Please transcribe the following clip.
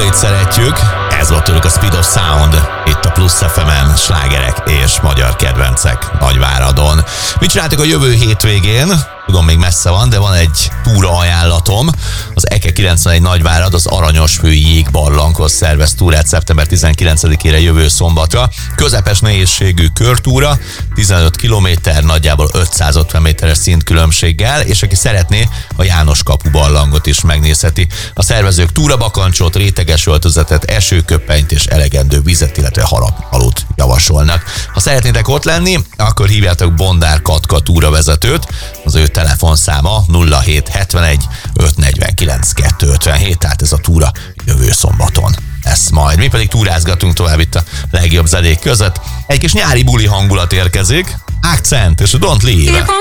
Coldplay-t szeretjük, ez volt tőlük a Speed of Sound, itt a Plusz FM-en, slágerek és magyar kedvencek Nagyváradon. Mit csináltak a jövő hétvégén? Tudom, még messze van, de van egy túra ajánlatom. Az EKE 91 Nagyvárad az Aranyosfői jégbarlanghoz szervez túrát szeptember 19-ére jövő szombatra. Közepes nehézségű körtúra, 15 km, nagyjából 550 méteres szintkülönbséggel, és aki szeretné, a János kapu barlangot is megnézheti. A szervezők túrabakancsot, réteges öltözetet, esőköppenyt és elegendő vizet, illetve harapalót javasolnak. Ha szeretnétek ott lenni, akkor hívjátok Bondár Katka túravezetőt, az ő telefonszáma 0771 549 257, tehát ez a túra jövő szombaton lesz majd. Mi pedig túrázgatunk tovább itt a legjobb zenék között. Egy kis nyári buli hangulat érkezik, Accent és Don't Leave.